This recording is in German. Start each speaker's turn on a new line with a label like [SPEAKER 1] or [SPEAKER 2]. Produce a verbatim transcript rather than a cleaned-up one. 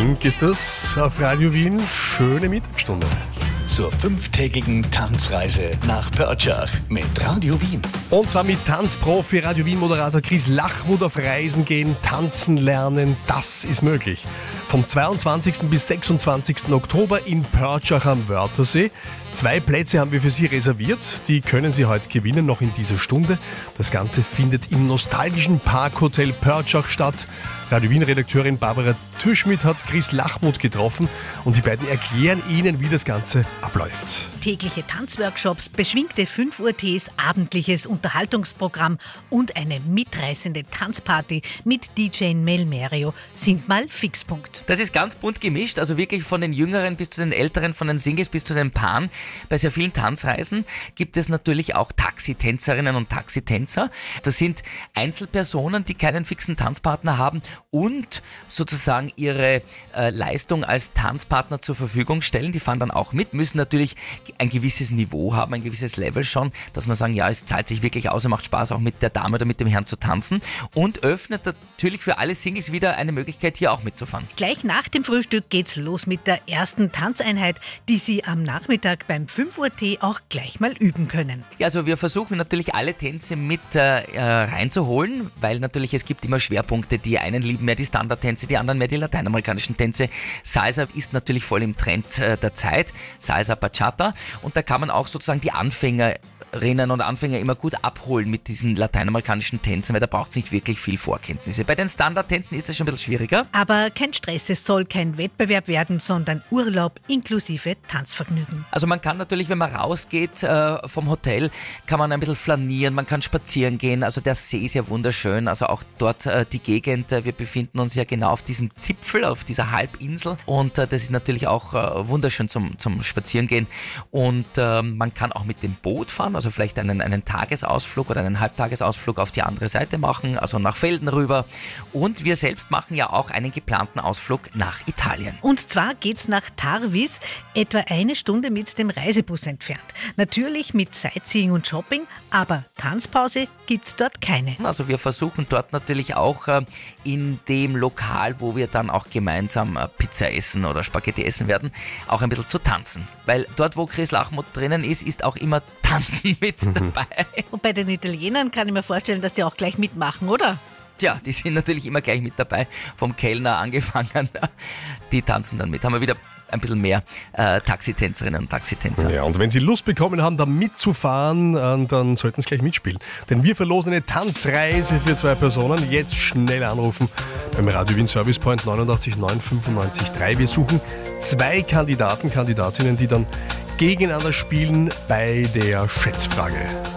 [SPEAKER 1] Fink ist das auf Radio Wien. Schöne Mittagsstunde.
[SPEAKER 2] Zur fünftägigen Tanzreise nach Pörtschach mit Radio Wien.
[SPEAKER 1] Und zwar mit Tanzprofi Radio Wien Moderator Chris Lachmuth auf Reisen gehen, tanzen lernen, das ist möglich. Vom zweiundzwanzigsten bis sechsundzwanzigsten Oktober in Pörtschach am Wörthersee. Zwei Plätze haben wir für Sie reserviert, die können Sie heute gewinnen, noch in dieser Stunde. Das Ganze findet im nostalgischen Parkhotel Pörtschach statt. Radio Wien-Redakteurin Barbara Türschmidt hat Chris Lachmuth getroffen und die beiden erklären Ihnen, wie das Ganze abläuft.
[SPEAKER 3] Tägliche Tanzworkshops, beschwingte fünf Uhr Tees, abendliches Unterhaltungsprogramm und eine mitreißende Tanzparty mit D J Mel Merio sind mal Fixpunkt.
[SPEAKER 4] Das ist ganz bunt gemischt, also wirklich von den Jüngeren bis zu den Älteren, von den Singles bis zu den Paaren. Bei sehr vielen Tanzreisen gibt es natürlich auch Taxitänzerinnen und Taxitänzer. Das sind Einzelpersonen, die keinen fixen Tanzpartner haben und sozusagen ihre äh, Leistung als Tanzpartner zur Verfügung stellen. Die fahren dann auch mit, müssen natürlich ein gewisses Niveau haben, ein gewisses Level schon, dass man sagen, ja, es zahlt sich wirklich aus, es macht Spaß, auch mit der Dame oder mit dem Herrn zu tanzen und öffnet natürlich für alle Singles wieder eine Möglichkeit, hier auch mitzufahren.
[SPEAKER 3] Gleich nach dem Frühstück geht's los mit der ersten Tanzeinheit, die Sie am Nachmittag beim fünf Uhr Tee auch gleich mal üben können.
[SPEAKER 4] Ja, also wir versuchen natürlich alle Tänze mit äh, reinzuholen, weil natürlich es gibt immer Schwerpunkte, die einen lieben mehr die Standardtänze, die anderen mehr die lateinamerikanischen Tänze. Salsa ist natürlich voll im Trend äh, der Zeit, Salsa, Bachata, und da kann man auch sozusagen die Anfängerinnen und Anfänger immer gut abholen mit diesen lateinamerikanischen Tänzen, weil da braucht es nicht wirklich viel Vorkenntnisse. Bei den Standardtänzen ist das schon ein bisschen schwieriger.
[SPEAKER 3] Aber kein Stress, es soll kein Wettbewerb werden, sondern Urlaub inklusive Tanzvergnügen.
[SPEAKER 4] Also man kann natürlich, wenn man rausgeht äh, vom Hotel, kann man ein bisschen flanieren, man kann spazieren gehen, also der See ist ja wunderschön, also auch dort äh, die Gegend, äh, wir befinden uns ja genau auf diesem Zipfel, auf dieser Halbinsel, und äh, das ist natürlich auch äh, wunderschön zum, zum Spazierengehen, und äh, man kann auch mit dem Boot fahren, also vielleicht einen, einen Tagesausflug oder einen Halbtagesausflug auf die andere Seite machen, also nach Felden rüber, und wir selbst machen ja auch einen geplanten Ausflug nach Italien.
[SPEAKER 3] Und zwar geht's nach Tarvis, etwa eine Stunde mit dem Reisebus entfernt. Natürlich mit Sightseeing und Shopping, aber Tanzpause gibt's dort keine.
[SPEAKER 4] Also wir versuchen dort natürlich auch äh, in dem Lokal, wo wir dann auch gemeinsam äh, Pizza essen oder Spaghetti essen werden, auch ein bisschen zu tanzen. Weil dort, wo Chris Lachmuth drinnen ist, ist auch immer Tanzen mit dabei.
[SPEAKER 3] Und bei den Italienern kann ich mir vorstellen, dass sie auch gleich mitmachen, oder?
[SPEAKER 4] Tja, die sind natürlich immer gleich mit dabei, vom Kellner angefangen, die tanzen dann mit. Haben wir wieder ein bisschen mehr äh, Taxitänzerinnen und Taxitänzer.
[SPEAKER 1] Ja, und wenn Sie Lust bekommen haben, da mitzufahren, äh, dann sollten Sie gleich mitspielen. Denn wir verlosen eine Tanzreise für zwei Personen. Jetzt schnell anrufen beim Radio Wien Service Point neun acht neun fünf neun drei. Wir suchen zwei Kandidaten, Kandidatinnen, die dann gegeneinander spielen bei der Schätzfrage.